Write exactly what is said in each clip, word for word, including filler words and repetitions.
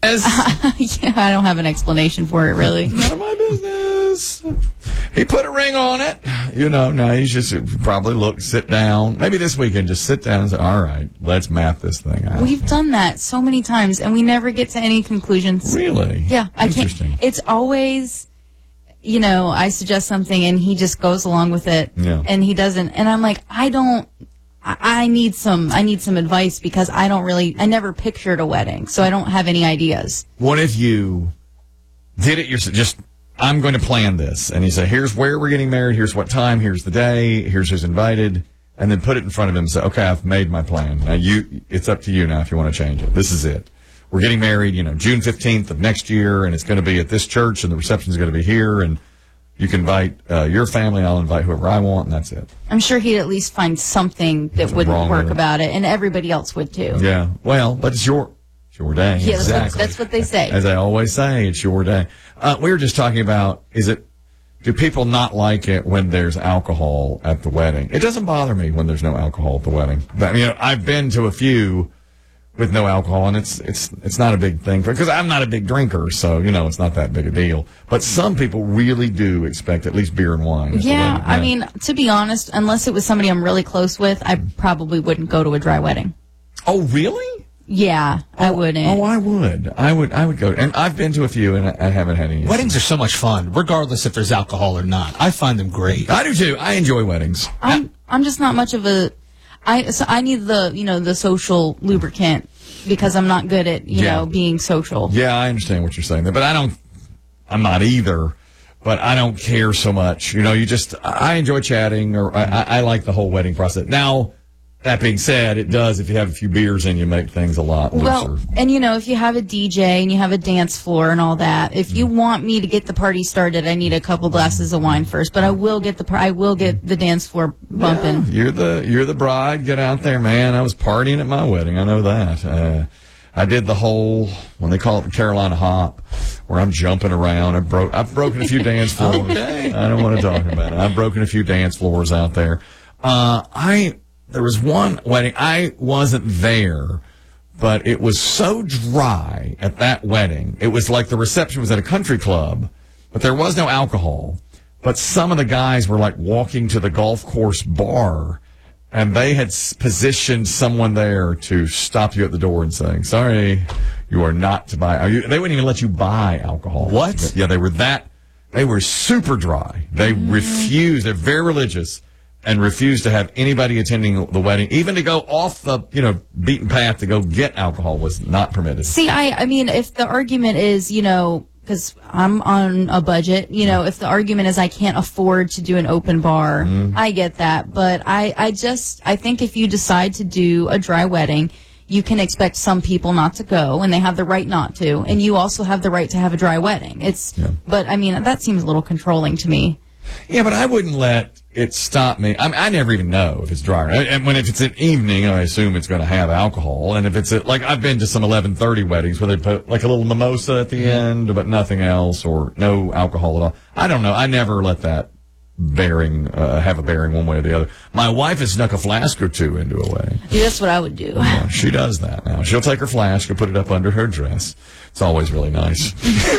Yeah, I don't have an explanation for it, really. None of my business. He put a ring on it. You know, now he's just probably look, sit down. Maybe this weekend, just sit down and say, all right, let's map this thing out. We've done that so many times, and we never get to any conclusions. Really? Yeah. I can't. Interesting. It's always, you know, I suggest something, and he just goes along with it, Yeah. and he doesn't. And I'm like, I don't. I I need some. I need some advice because I don't really. I never pictured a wedding, so I don't have any ideas. What if you did it yourself? Just, I'm going to plan this. And you say, here's where we're getting married. Here's what time. Here's the day. Here's who's invited. And then put it in front of him and say, okay, I've made my plan. Now, you, it's up to you now if you want to change it. This is it. We're getting married, you know, June fifteenth of next year, and it's going to be at this church, and the reception's going to be here, and you can invite uh, your family. I'll invite whoever I want, and that's it. I'm sure he'd at least find something that What's wouldn't wrong work with it? about it, and everybody else would too. Yeah. Well, but it's your, it's your day. Yeah, that's, exactly. what, that's what they say. As I always say, it's your day. Uh, we were just talking about, is it, do people not like it when there's alcohol at the wedding? It doesn't bother me when there's no alcohol at the wedding. But, you know, I've been to a few with no alcohol, and it's it's it's not a big thing because I'm not a big drinker, so you know it's not that big a deal. But some people really do expect at least beer and wine. at the Yeah, wedding. I mean, to be honest, unless it was somebody I'm really close with, I probably wouldn't go to a dry wedding. Oh, really? Yeah, I wouldn't. Oh, I would. I would. I would go. And I've been to a few, and I, I haven't had any. Weddings are so much fun, regardless if there's alcohol or not. I find them great. I do too. I enjoy weddings. I'm I'm just not much of a. I so I need the you know the social lubricant because I'm not good at you Yeah. know being social. Yeah, I understand what you're saying there, but I don't. I'm not either. But I don't care so much. You know, you just. I enjoy chatting, or I, I I like the whole wedding process. Now, that being said, it does, if you have a few beers in you, make things a lot looser. Well, and you know, if you have a D J and you have a dance floor and all that, if you want me to get the party started, I need a couple glasses of wine first. But I will get the par- I will get the dance floor bumping. Yeah, you're the you're the bride. Get out there, man. I was partying at my wedding. I know that. Uh, I did the whole, when they call it the Carolina Hop, where I'm jumping around. I broke. I've broken a few dance floors. Okay. I don't want to talk about it. I've broken a few dance floors out there. Uh, I there was one wedding. I wasn't there, but it was so dry at that wedding. It was like the reception was at a country club, but there was no alcohol. But some of the guys were like walking to the golf course bar, and they had s- positioned someone there to stop you at the door and saying, sorry, you are not to buy. Are you, they wouldn't even let you buy alcohol. What? Yeah, they were that, they were super dry. They refused, they're very religious, and refused to have anybody attending the wedding, even to go off the, you know, beaten path to go get alcohol was not permitted. See, I I mean, if the argument is you know. Because I'm on a budget, you know, if the argument is I can't afford to do an open bar, Mm-hmm. I get that. But I, I just, I think if you decide to do a dry wedding, you can expect some people not to go, and they have the right not to. And you also have the right to have a dry wedding. It's, Yeah. but I mean, that seems a little controlling to me. Yeah, but I wouldn't let it stop me. I mean, I never even know if it's dry. And when if it's an evening, I assume it's going to have alcohol. And if it's a, like I've been to some eleven thirty weddings where they put like a little mimosa at the end, but nothing else, or no alcohol at all. I don't know. I never let that bearing uh, have a bearing one way or the other. My wife has snuck a flask or two into a wedding. Yeah, that's what I would do. Yeah, she does that now. She'll take her flask and put it up under her dress. It's always really nice.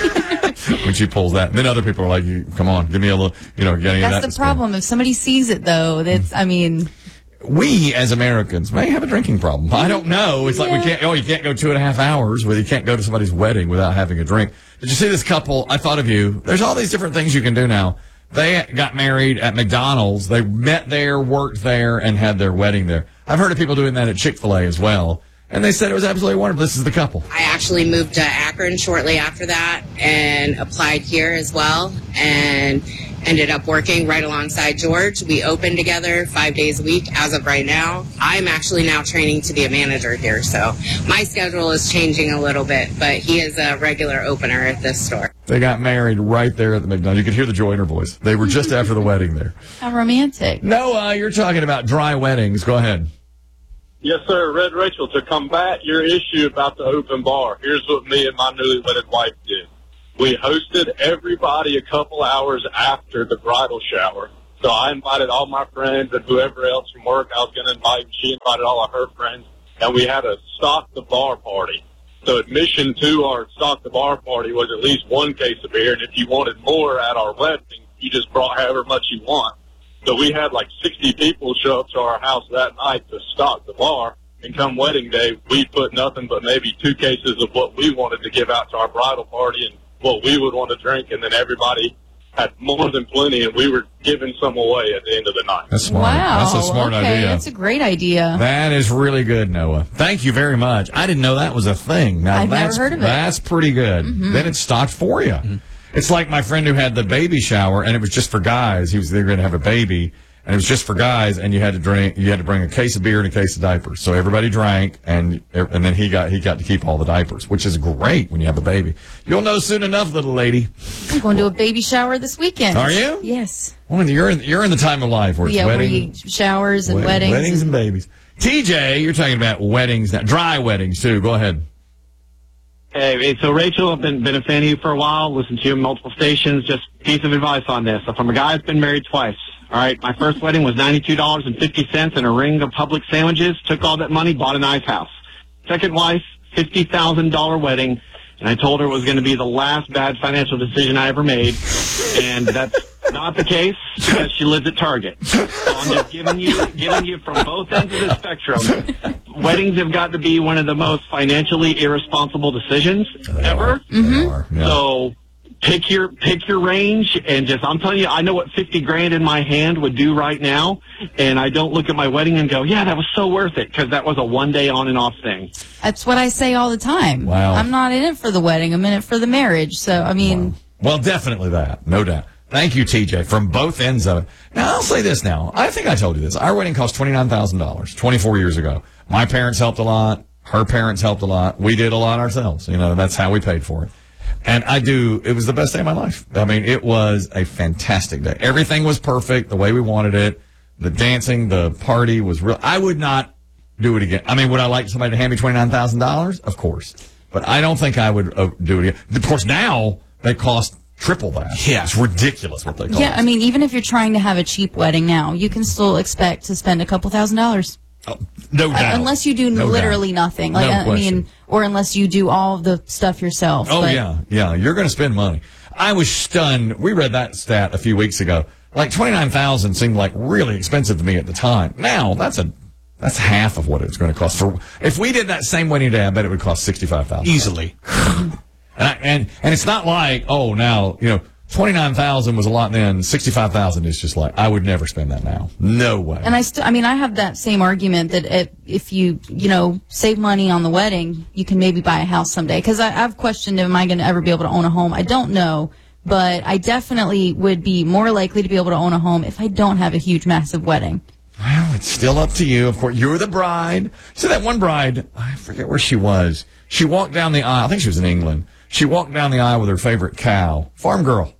When she pulls that. And then other people are like, you, come on, give me a little, you know, getting That's the problem. If somebody sees it, though, that's, I mean, We, as Americans, may have a drinking problem. I don't know. It's like we can't, oh, you can't go two and a half hours where you can't go to somebody's wedding without having a drink. Did you see this couple? I thought of you. There's all these different things you can do now. They got married at McDonald's. They met there, worked there, and had their wedding there. I've heard of people doing that at Chick-fil-A as well. And they said it was absolutely wonderful. This is the couple. I actually moved to Akron shortly after that and applied here as well and ended up working right alongside George. We opened together five days a week as of right now. I'm actually now training to be a manager here, so my schedule is changing a little bit, but he is a regular opener at this store. They got married right there at the McDonald's. You could hear the joy in her voice. They were just after the wedding there. how romantic. Noah, you're talking about dry weddings. Go ahead. Yes, sir. Red Rachel, to combat your issue about the open bar, here's what me and my newly wedded wife did. We hosted everybody a couple hours after the bridal shower. So I invited all my friends and whoever else from work I was going to invite. She invited all of her friends, and we had a stock the bar party. So admission to our stock the bar party was at least one case of beer, and if you wanted more at our wedding, you just brought however much you want. So we had like sixty people show up to our house that night to stock the bar, and come wedding day, we put nothing but maybe two cases of what we wanted to give out to our bridal party and what we would want to drink, and then everybody had more than plenty, and we were giving some away at the end of the night. That's smart. Wow. That's a smart okay. idea. That's a great idea. That is really good, Noah. Thank you very much. I didn't know that was a thing. Now, I've never that's, heard of it. That's pretty good. Mm-hmm. Then it's stocked for you. Mm-hmm. It's like my friend who had the baby shower, and it was just for guys. He was they were going to have a baby, and it was just for guys, and you had to drink. You had to bring a case of beer and a case of diapers. So everybody drank, and and then he got he got to keep all the diapers, which is great when you have a baby. You'll know soon enough, little lady. I'm going to a baby shower this weekend. Are you? Yes. Well, you're in, you're in the time of life where it's Yeah, wedding, where you showers and wed- weddings. weddings and babies. T J, you're talking about weddings now, dry weddings too. Go ahead. Hey, so Rachel, I've been, been a fan of you for a while, listened to you on multiple stations. Just piece of advice on this. So from a guy who's been married twice, all right, my first wedding was ninety-two dollars and fifty cents and a ring of Publix sandwiches. Took all that money, bought a nice house. Second wife, fifty thousand dollars wedding, and I told her it was going to be the last bad financial decision I ever made, and that's not the case because she lives at Target. So I'm just giving you, giving you from both ends of the spectrum. Weddings have got to be one of the most financially irresponsible decisions They ever. are. They are. Yeah. So pick your pick your range, and just I'm telling you, I know what fifty grand in my hand would do right now, and I don't look at my wedding and go, yeah, that was so worth it, because that was a one day on and off thing. That's what I say all the time. Wow. I'm not in it for the wedding. I'm in it for the marriage. So, I mean, Well, definitely that. No doubt. Thank you, T J, from both ends of it. Now, I'll say this now. I think I told you this. Our wedding cost twenty-nine thousand dollars twenty-four years ago. My parents helped a lot. Her parents helped a lot. We did a lot ourselves. You know, that's how we paid for it. And I do, it was the best day of my life. I mean, it was a fantastic day. Everything was perfect the way we wanted it. The dancing, the party was real. I would not do it again. I mean, would I like somebody to hand me twenty-nine thousand dollars? Of course. But I don't think I would uh, do it again. Of course, now they cost triple that. Yeah. It's ridiculous what they cost. yeah, I mean, even if you're trying to have a cheap wedding now, you can still expect to spend a couple thousand dollars. Oh, no Uh, doubt. unless you do No literally doubt. nothing. Like, No I question. mean, or unless you do all of the stuff yourself. Oh, But yeah. Yeah. You're going to spend money. I was stunned. We read that stat a few weeks ago. Like twenty-nine thousand dollars seemed like really expensive to me at the time. Now, that's a that's half of what it's going to cost. For If we did that same wedding day, I bet it would cost sixty-five thousand dollars. Easily. And, I, and and it's not like, oh, now, you know, twenty-nine thousand was a lot then, sixty-five thousand is just like, I would never spend that now. No way. And I still, I mean, I have that same argument that if, if you, you know, save money on the wedding, you can maybe buy a house someday. Because I've questioned, am I going to ever be able to own a home? I don't know. But I definitely would be more likely to be able to own a home if I don't have a huge, massive wedding. Well, it's still up to you. Of course, you're the bride. So that one bride, I forget where she was. She walked down the aisle. I think she was in England. She walked down the aisle with her favorite cow, farm girl.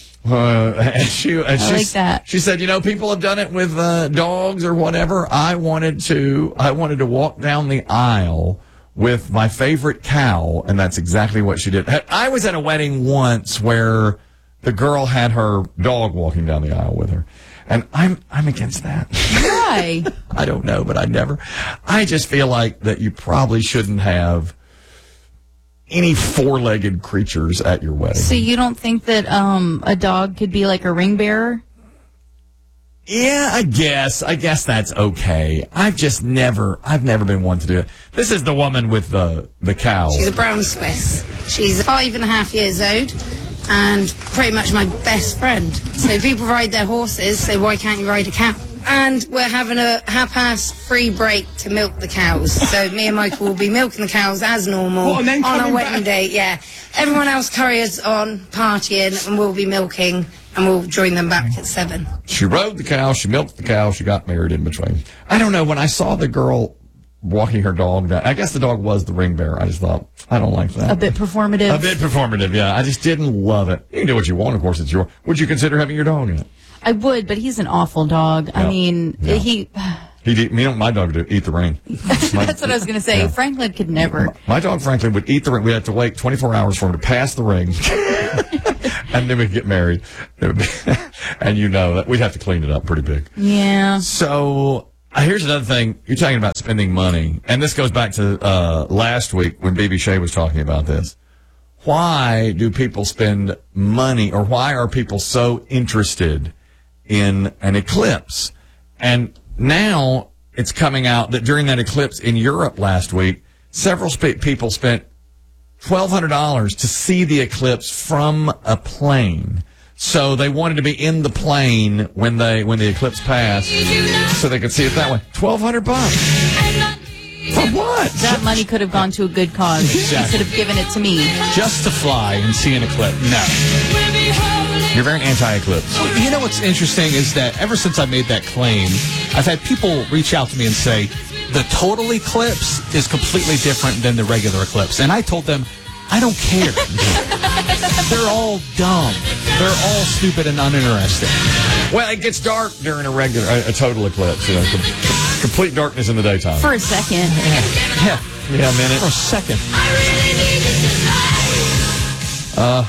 Uh, and she, and I she, like that. She said, you know, people have done it with uh, dogs or whatever. I wanted to, I wanted to walk down the aisle with my favorite cow, and that's exactly what she did. I was at a wedding once where the girl had her dog walking down the aisle with her, and I'm I'm against that. Why? I don't know, but I never. I just feel like that you probably shouldn't have any four-legged creatures at your wedding. So you don't think that um, a dog could be like a ring bearer? Yeah, I guess. I guess that's okay. I've just never, I've never been one to do it. This is the woman with the, the cow. She's a brown Swiss. She's five and a half years old and pretty much my best friend. So people ride their horses, so why can't you ride a cow? And we're having a half-past free break to milk the cows. So me and Michael will be milking the cows as normal What, and then on our coming wedding back? day. Yeah. Everyone else carries on, partying, and we'll be milking, and we'll join them back at seven. She rode the cow, she milked the cow, she got married in between. I don't know, when I saw the girl walking her dog down, I guess the dog was the ring bearer. I just thought, I don't like that. A bit performative. A bit performative, yeah. I just didn't love it. You can do what you want, of course, it's your. Would you consider having your dog in it? I would, but he's an awful dog. I Yeah. mean, Yeah. he. He'd eat, me and my dog would eat the ring. My- That's what I was going to say. Yeah. Franklin could never. My dog, Franklin, would eat the ring. We'd have to wait twenty-four hours for him to pass the ring. And then we'd get married. It would be- and you know that we'd have to clean it up pretty big. Yeah. So Uh, here's another thing. You're talking about spending money, and this goes back to uh, last week when B B Shea was talking about this. Why do people spend money, or why are people so interested in an eclipse? And now it's coming out that during that eclipse in Europe last week, several sp- people spent twelve hundred dollars to see the eclipse from a plane. So they wanted to be in the plane when they when the eclipse passed, so they could see it that way. Twelve hundred bucks for what? That money could have gone to a good cause. Exactly. You could have given it to me. Just to fly and see an eclipse. No. You're very anti-eclipse. Well, you know what's interesting is that ever since I made that claim, I've had people reach out to me and say, the total eclipse is completely different than the regular eclipse. And I told them, I don't care. They're all dumb. They're all stupid and uninteresting. Well, it gets dark during a regular, a, a total eclipse. You know, com- complete darkness in the daytime. For a second. Yeah. Yeah, a minute. For a second. Uh,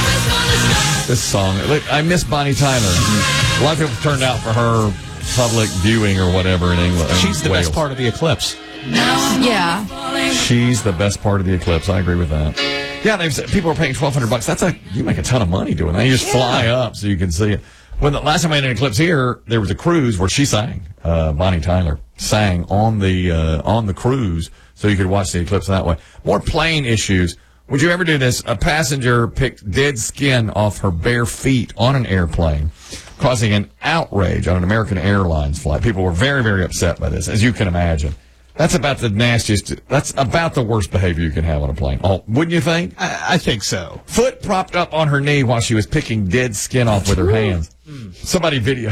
this song. Look, I miss Bonnie Tyler. A lot of people turned out for her public viewing or whatever in England. She's the Wales. best part of the eclipse. Yeah. She's the best part of the eclipse. I agree with that. Yeah, they've said people are paying twelve hundred bucks. That's a you make a ton of money doing that. You just yeah. fly up so you can see it. When the last time I had an eclipse here, there was a cruise where she sang. Uh, Bonnie Tyler sang on the uh, on the cruise, so you could watch the eclipse that way. More plane issues. Would you ever do this? A passenger picked dead skin off her bare feet on an airplane, causing an outrage on an American Airlines flight. People were very, very upset by this, as you can imagine. That's about the nastiest, that's about the worst behavior you can have on a plane. Oh, wouldn't you think? I, I think so. Foot propped up on her knee while she was picking dead skin off with her hands. Somebody videoed,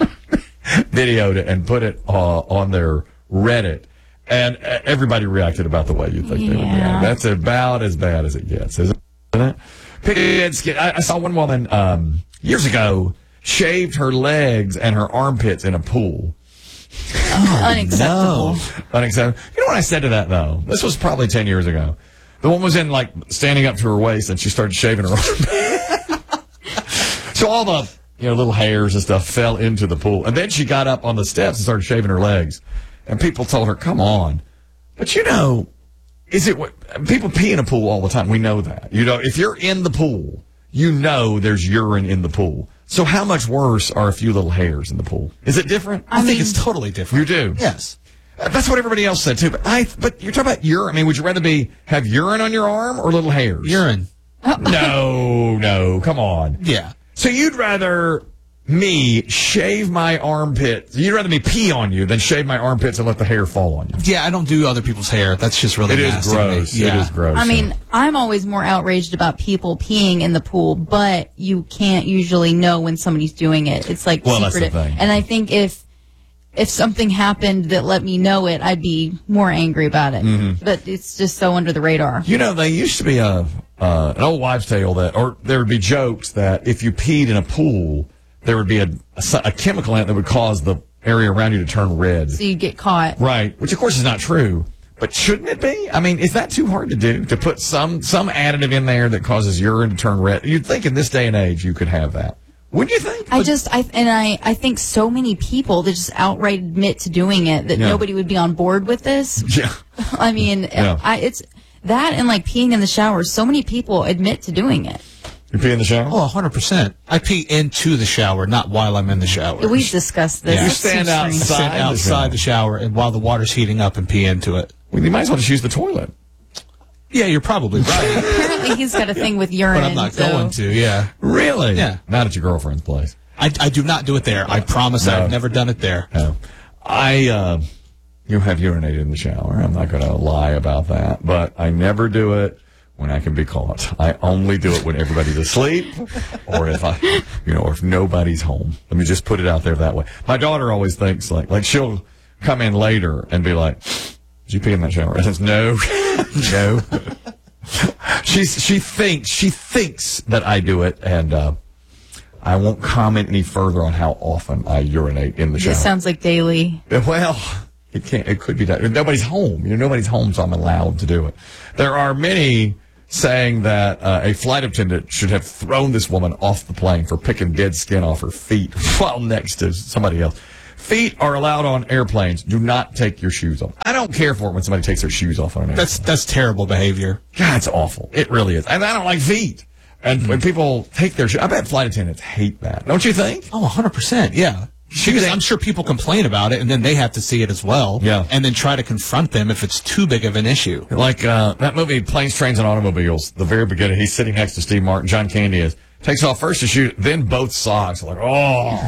videoed it and put it uh, on their Reddit. And uh, everybody reacted about the way you think yeah. they would react. That's about as bad as it gets, isn't it? Picking dead skin. I, I saw one woman um, years ago shaved her legs and her armpits in a pool. Oh, unacceptable. No. Unacceptable. You know what I said to that, though? This was probably ten years ago. The woman was in, like, standing up to her waist, and she started shaving her armpit. So all the, you know, little hairs and stuff fell into the pool. And then she got up on the steps and started shaving her legs. And people told her, come on. But, you know, is it what people pee in a pool all the time. We know that. You know, if you're in the pool, you know there's urine in the pool. So how much worse are a few little hairs in the pool? Is it different? I, I think it's totally different. You do? Yes. Uh, that's what everybody else said, too. But I, but you're talking about urine. I mean, would you rather be have urine on your arm or little hairs? Urine. No, no. Come on. Yeah. So you'd rather me shave my armpits. You'd rather me pee on you than shave my armpits and let the hair fall on you. Yeah, I don't do other people's hair. That's just really It is nasty gross. to me. Yeah. It is gross. I mean, I'm always more outraged about people peeing in the pool, but you can't usually know when somebody's doing it. It's like Well, that's the secretive. thing. And I think if if something happened that let me know it, I'd be more angry about it. Mm-hmm. But it's just so under the radar. You know, they used to be a uh, an old wives' tale that, or there would be jokes that if you peed in a pool, there would be a, a, a chemical in it that would cause the area around you to turn red. So you get caught. Right, which of course is not true. But shouldn't it be? I mean, is that too hard to do? To put some some additive in there that causes urine to turn red? You'd think in this day and age you could have that. Wouldn't you think? I just, I and I, I think so many people that just outright admit to doing it that Yeah. nobody would be on board with this. Yeah. I mean, Yeah. I, it's that and like peeing in the shower. So many people admit to doing it. You pee in the shower? Oh, one hundred percent. I pee into the shower, not while I'm in the shower. We've discussed this. Yeah. You That's so stand strange. I outside. stand outside the shower and while the water's heating up and pee into it. Well, you might as well just use the toilet. Yeah, you're probably right. Apparently, he's got a thing with urine. But I'm not so. going to, yeah. Really? Yeah. Not at your girlfriend's place. I, I do not do it there. I promise No. I've never done it there. No. I, uh, you have urinated in the shower. I'm not going to lie about that. But I never do it when I can be caught. I only do it when everybody's asleep or if I, you know, or if nobody's home. Let me just put it out there that way. My daughter always thinks like, like she'll come in later and be like, did you pee in that shower? I says, no, no. She's, she thinks, she thinks that I do it. And, uh, I won't comment any further on how often I urinate in the shower. This sounds like daily. Well, it can't. It could be that nobody's home. You know, nobody's home, so I'm allowed to do it. There are many saying that uh, a flight attendant should have thrown this woman off the plane for picking dead skin off her feet while next to somebody else. Feet are allowed on airplanes. Do not take your shoes off. I don't care for it when somebody takes their shoes off on an airplane. That's that's terrible behavior. God, it's awful. It really is. And I don't like feet. And mm-hmm. when people take their shoes, I bet flight attendants hate that. Don't you think? Oh, one hundred percent. Yeah. Because I'm sure people complain about it, and then they have to see it as well. Yeah. And then try to confront them if it's too big of an issue. Like uh, that movie, Planes, Trains, and Automobiles, the very beginning, he's sitting next to Steve Martin, John Candy is, takes off first his shoe, then both socks. Like, oh.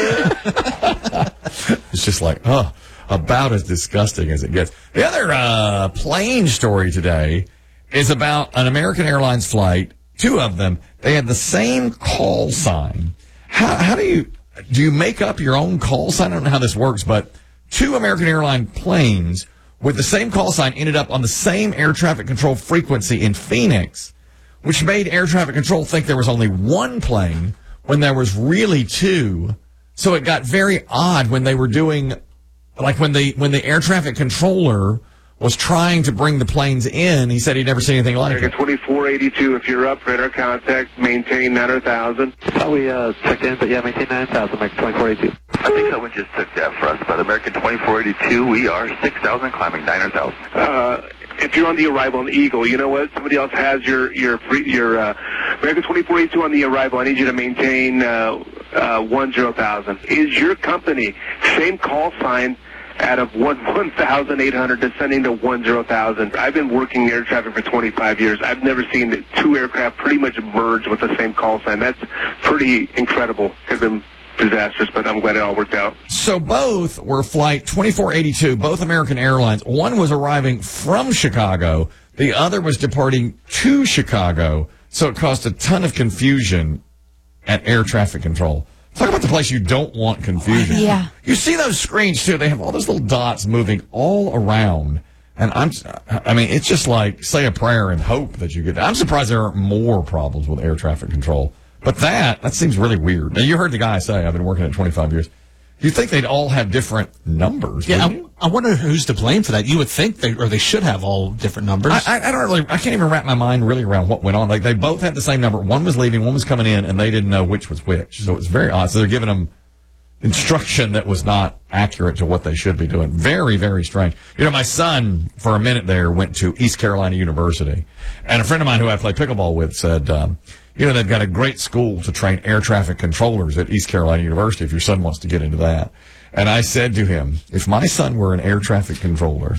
It's just like, oh, about as disgusting as it gets. The other uh, plane story today is about an American Airlines flight, two of them. They had the same call sign. How, how do you... Do you make up your own call sign? I don't know how this works, but two American Airlines planes with the same call sign ended up on the same air traffic control frequency in Phoenix, which made air traffic control think there was only one plane when there was really two. So it got very odd when they were doing, like when the when the air traffic controller was trying to bring the planes in. He said he'd never seen anything like American it. twenty-four eighty-two, if you're up, radar contact, maintain nine hundred thousand. Thought we uh, checked in, but yeah, maintain nine thousand, American twenty-four eighty-two. I think someone just took that for us, but American twenty-four eighty-two, we are six thousand, climbing nine hundred thousand. Uh, if you're on the arrival on the Eagle, you know what? Somebody else has your your your uh, American twenty-four eighty-two on the arrival. I need you to maintain uh, uh, one zero thousand. Is your company same call sign out of one thousand eight hundred descending to one zero thousand? I've been working air traffic for twenty-five years. I've never seen two aircraft pretty much merge with the same call sign. That's pretty incredible. It's been disastrous, but I'm glad it all worked out. So both were flight twenty-four eighty-two, both American Airlines. One was arriving from Chicago. The other was departing to Chicago. So it caused a ton of confusion at air traffic control. Talk about the place you don't want confusion. Yeah. You see those screens, too. They have all those little dots moving all around. And I'm, I mean, it's just like say a prayer and hope that you get. I'm surprised there aren't more problems with air traffic control. But that, that seems really weird. Now, you heard the guy say, I've been working at twenty-five years. You'd think they'd all have different numbers. Yeah, I, I wonder who's to blame for that. You would think they, or they should have all different numbers. I, I, I don't really, I can't even wrap my mind really around what went on. Like, they both had the same number. One was leaving, one was coming in, and they didn't know which was which. So it was very odd. So they're giving them instruction that was not accurate to what they should be doing. Very, very strange. You know, my son, for a minute there, went to East Carolina University. And a friend of mine who I play pickleball with said, um, you know, they've got a great school to train air traffic controllers at East Carolina University if your son wants to get into that. And I said to him, if my son were an air traffic controller,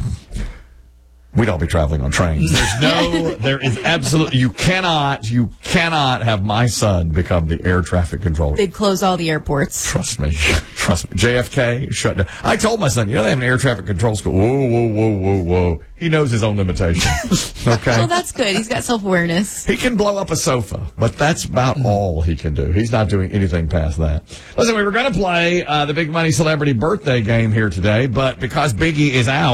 we'd all be traveling on trains. There's no, there is absolutely, you cannot, you cannot have my son become the air traffic controller. They'd close all the airports. Trust me. Trust me. J F K shut down. I told my son, you know, they have an air traffic control school. Whoa, whoa, whoa, whoa, whoa. He knows his own limitations. Okay. Well, that's good. He's got self-awareness. He can blow up a sofa, but that's about mm. all he can do. He's not doing anything past that. Listen, we were going to play uh, the Big Money Celebrity Birthday game here today, but because Biggie is out,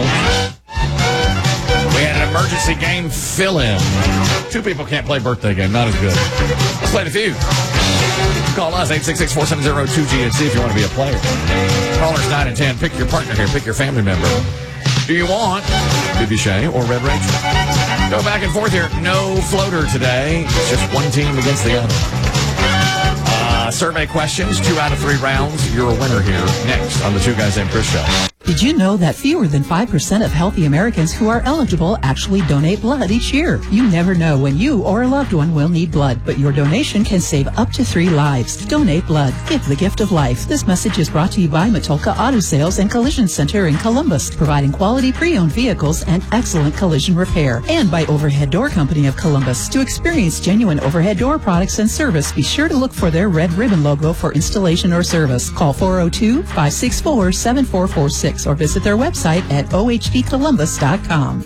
we had an emergency game fill-in. Two people can't play birthday game. Not as good. Let's play it a few. Call us, eight six six, four seven zero, two G, and see if you want to be a player. Callers nine and ten. Pick your partner here. Pick your family member. Do you want Bibi Shay or Red Rachel? Go back and forth here. No floater today. It's just one team against the other. Uh, survey questions, two out of three rounds. You're a winner here. Next on the Two Guys Named Chris Show. Did you know that fewer than five percent of healthy Americans who are eligible actually donate blood each year? You never know when you or a loved one will need blood, but your donation can save up to three lives. Donate blood. Give the gift of life. This message is brought to you by Matulka Auto Sales and Collision Center in Columbus, providing quality pre-owned vehicles and excellent collision repair. And by Overhead Door Company of Columbus. To experience genuine overhead door products and service, be sure to look for their red ribbon logo for installation or service. Call four oh two, five six four, seven four four six or visit their website at o h d columbus dot com.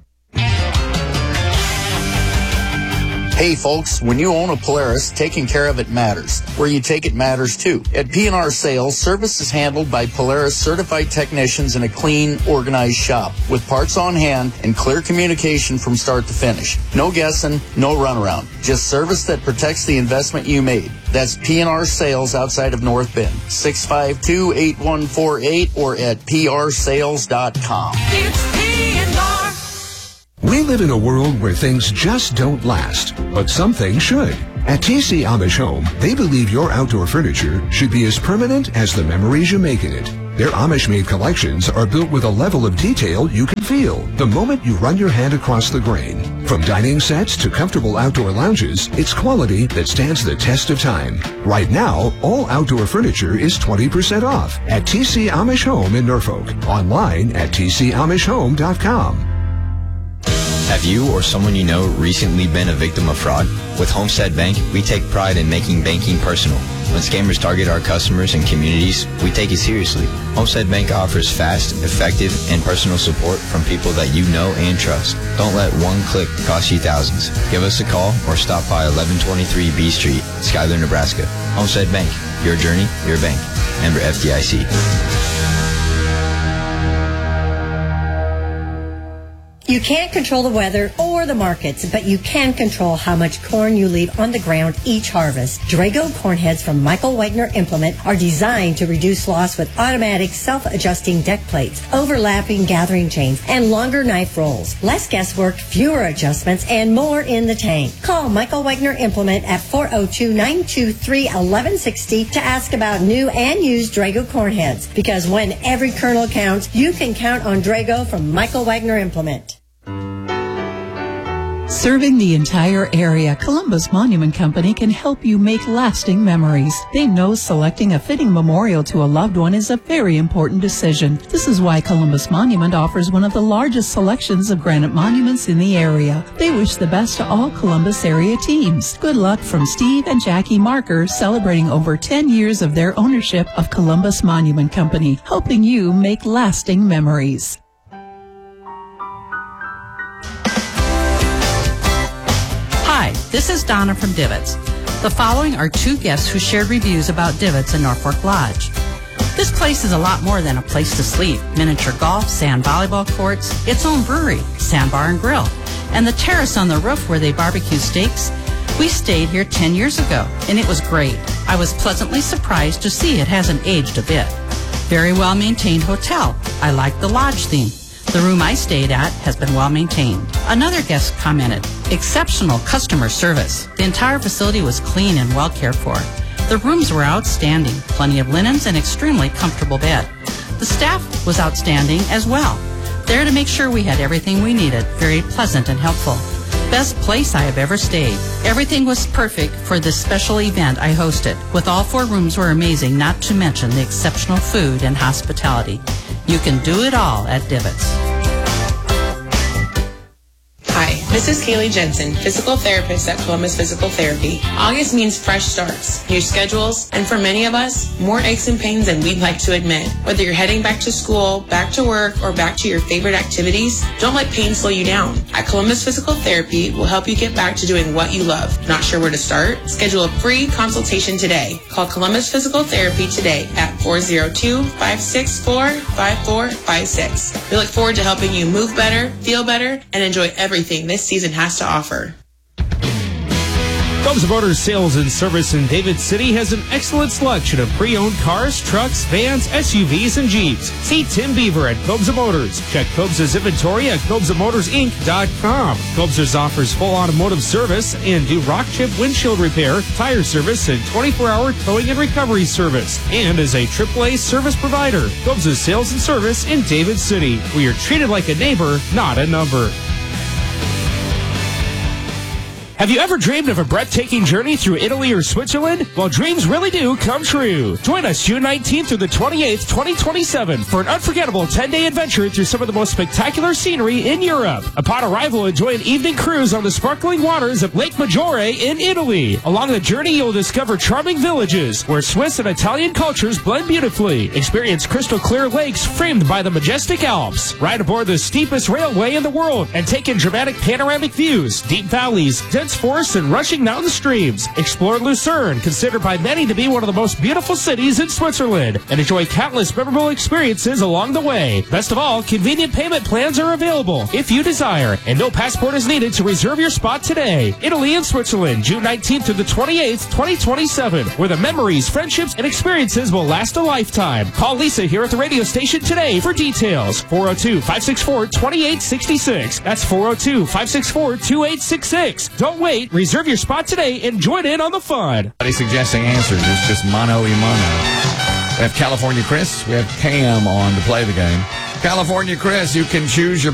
Hey folks, when you own a Polaris, taking care of it matters. Where you take it matters too. At P and R Sales, service is handled by Polaris certified technicians in a clean, organized shop with parts on hand and clear communication from start to finish. No guessing, no runaround. Just service that protects the investment you made. That's P and R Sales outside of North Bend. six five two, eight one four eight or at p r sales dot com. It's P and R. We live in a world where things just don't last, but some things should. At T C Amish Home, they believe your outdoor furniture should be as permanent as the memories you make in it. Their Amish-made collections are built with a level of detail you can feel the moment you run your hand across the grain. From dining sets to comfortable outdoor lounges, it's quality that stands the test of time. Right now, all outdoor furniture is twenty percent off at T C Amish Home in Norfolk. Online at T C Amish Home dot com. Have you or someone you know recently been a victim of fraud? With Homestead Bank, we take pride in making banking personal. When scammers target our customers and communities, we take it seriously. Homestead Bank offers fast, effective, and personal support from people that you know and trust. Don't let one click cost you thousands. Give us a call or stop by eleven twenty-three B Street, Schuyler, Nebraska. Homestead Bank, your journey, your bank. Member F D I C. You can't control the weather or the markets, but you can control how much corn you leave on the ground each harvest. Drago corn heads from Michael Wagner Implement are designed to reduce loss with automatic self-adjusting deck plates, overlapping gathering chains, and longer knife rolls. Less guesswork, fewer adjustments, and more in the tank. Call Michael Wagner Implement at four oh two, nine two three, one one six oh to ask about new and used Drago corn heads. Because when every kernel counts, you can count on Drago from Michael Wagner Implement. Serving the entire area, Columbus Monument Company can help you make lasting memories. They know selecting a fitting memorial to a loved one is a very important decision. This is why Columbus Monument offers one of the largest selections of granite monuments in the area. They wish the best to all Columbus area teams. Good luck from Steve and Jackie Marker, celebrating over ten years of their ownership of Columbus Monument Company, helping you make lasting memories. Hi, this is Donna from Divots. The following are two guests who shared reviews about Divots in Norfolk Lodge. This place is a lot more than a place to sleep. Miniature golf, sand volleyball courts, its own brewery, sandbar and grill, and the terrace on the roof where they barbecue steaks. We stayed here ten years ago, and it was great. I was pleasantly surprised to see it hasn't aged a bit. Very well-maintained hotel. I like the lodge theme. The room I stayed at has been well maintained. Another guest commented, exceptional customer service. The entire facility was clean and well cared for. The rooms were outstanding, plenty of linens and extremely comfortable bed. The staff was outstanding as well. There to make sure we had everything we needed, very pleasant and helpful. Best place I have ever stayed. Everything was perfect for this special event I hosted. With all four rooms were amazing, not to mention the exceptional food and hospitality. You can do it all at Divots. Hi, this is Kaylee Jensen, physical therapist at Columbus Physical Therapy. August means fresh starts, new schedules, and for many of us, more aches and pains than we'd like to admit. Whether you're heading back to school, back to work, or back to your favorite activities, don't let pain slow you down. At Columbus Physical Therapy, we'll help you get back to doing what you love. Not sure where to start? Schedule a free consultation today. Call Columbus Physical Therapy today at four oh two, five six four, five four five six. We look forward to helping you move better, feel better, and enjoy everything this season has to offer. Cobza Motors Sales and Service in David City has an excellent selection of pre-owned cars, trucks, vans, S U Vs, and Jeeps. See Tim Beaver at Cobza Motors. Check Cobza's inventory at Cobza Motors Inc dot com. Cobza's offers full automotive service and do rock chip windshield repair, tire service, and twenty-four hour towing and recovery service. And is a triple A service provider. Cobza's Sales and Service in David City, where you're treated like a neighbor, not a number. Have you ever dreamed of a breathtaking journey through Italy or Switzerland? Well, dreams really do come true. Join us June nineteenth through the twenty-eighth, twenty twenty-seven for an unforgettable ten-day adventure through some of the most spectacular scenery in Europe. Upon arrival, enjoy an evening cruise on the sparkling waters of Lake Maggiore in Italy. Along the journey, you'll discover charming villages where Swiss and Italian cultures blend beautifully. Experience crystal clear lakes framed by the majestic Alps. Ride aboard the steepest railway in the world and take in dramatic panoramic views, deep valleys, dense forests, and rushing mountain streams. Explore Lucerne, considered by many to be one of the most beautiful cities in Switzerland, and enjoy countless memorable experiences along the way. Best of all, convenient payment plans are available if you desire, and no passport is needed to reserve your spot today. Italy and Switzerland, June nineteenth to the twenty-eighth, twenty twenty-seven, where the memories, friendships, and experiences will last a lifetime. Call Lisa here at the radio station today for details. four oh two, five six four, two eight six six. That's four oh two, five six four, two eight six six. Don't wait. Reserve your spot today and join in on the fun. Nobody suggesting answers. It's just mono e mono. We have California Chris. We have Cam on to play the game. California Chris, you can choose your